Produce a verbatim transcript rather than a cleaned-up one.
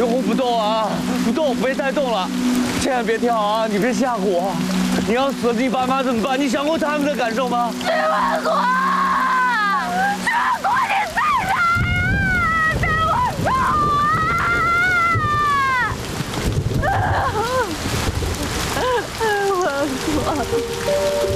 永红不动啊，不动，别再动了，千万别跳啊！你别吓唬我，你要死了，你爸妈怎么办？你想过他们的感受吗？ 徐文国。